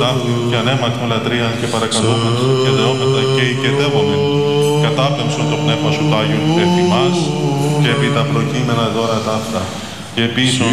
ταύτην και ανέμακτην λατρείας και παρακαλούμεν και δεόμετα και οικεδεύομεν κατάπεμψον το πνεύμα σου Τάγιον εφ' ημάς και επί τα προκείμενα δώρα ταύτα και επίσης